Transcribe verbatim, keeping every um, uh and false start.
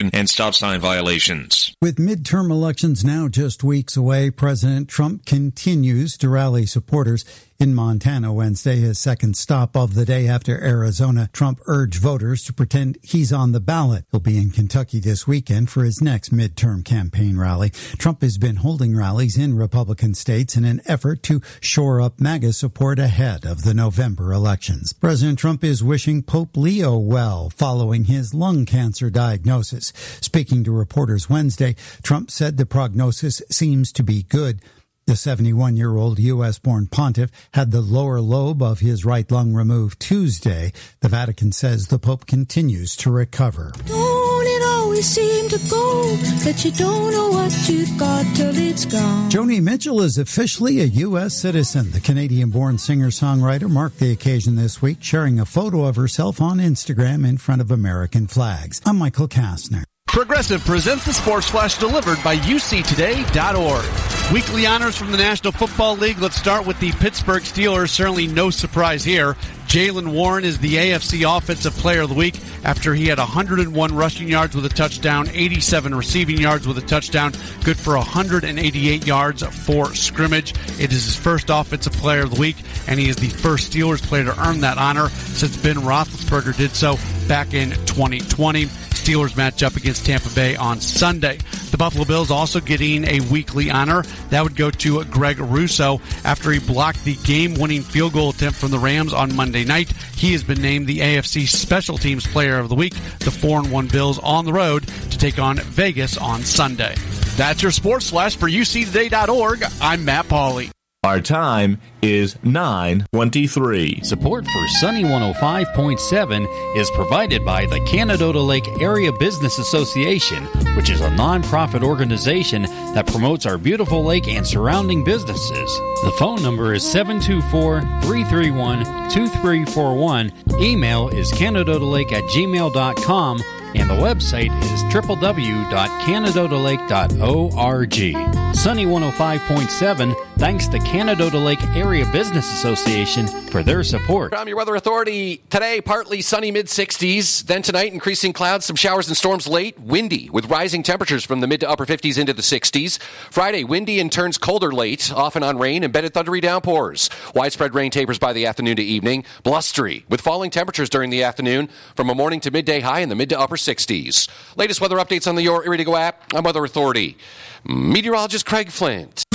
parking and stop sign violations. With midterm elections now just weeks away, President Trump continues to rally supporters. In Montana Wednesday, his second stop of the day after Arizona, Trump urged voters to pretend he's on the ballot. He'll be in Kentucky this weekend for his next midterm campaign rally. Trump has been holding rallies in Republican states in an effort to shore up MAGA support ahead of the November elections. President Trump is wishing Pope Leo well following his lung cancer diagnosis. Speaking to reporters Wednesday, Trump said the prognosis seems to be good. The seventy-one-year-old U S-born pontiff had the lower lobe of his right lung removed Tuesday. The Vatican says the Pope continues to recover. Don't it always seem to go that you don't know what you've got till it's gone? Joni Mitchell is officially a U S citizen. The Canadian-born singer-songwriter marked the occasion this week, sharing a photo of herself on Instagram in front of American flags. I'm Michael Kastner. Progressive presents the Sports Flash delivered by U C today dot org. Weekly honors from the National Football League. Let's start with the Pittsburgh Steelers. Certainly no surprise here. Jaylen Warren is the A F C Offensive Player of the Week after he had one hundred one rushing yards with a touchdown, eighty-seven receiving yards with a touchdown, good for one hundred eighty-eight yards for scrimmage. It is his first Offensive Player of the Week, and he is the first Steelers player to earn that honor since Ben Roethlisberger did so back in twenty twenty. Steelers match up against Tampa Bay on Sunday. The Buffalo Bills also getting a weekly honor. That would go to Greg Rousseau after he blocked the game-winning field goal attempt from the Rams on Monday night. He has been named the A F C Special Teams Player of the Week. The four and one Bills on the road to take on Vegas on Sunday. That's your Sports Flash for U C today dot org. I'm Matt Pauley. Our time is nine twenty-three. Support for Sunny one oh five point seven is provided by the Canadota Lake Area Business Association, which is a nonprofit organization that promotes our beautiful lake and surrounding businesses. The phone number is seven two four, three three one, two three four one. Email is canadodalake at gmail dot com. And the website is w w w dot canadota lake dot org. Sunny one oh five point seven thanks to Canadota Lake Area Business Association for their support. From your Weather Authority, today partly sunny mid sixties. Then tonight increasing clouds, some showers and storms late. Windy with rising temperatures from the mid to upper fifties into the sixties. Friday, windy and turns colder late, often on rain, embedded thundery downpours. Widespread rain tapers by the afternoon to evening. Blustery with falling temperatures during the afternoon from a morning to midday high in the mid to upper sixties. Latest weather updates on the Your Area to Go app. I'm Weather Authority meteorologist Craig Flint.